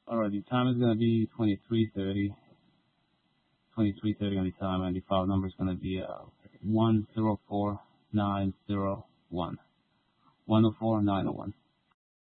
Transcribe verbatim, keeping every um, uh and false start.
Alright, the time is going to be twenty-three thirty. twenty-three thirty on the time, and the file number is going to be uh, one zero four nine zero one. one zero four nine zero one.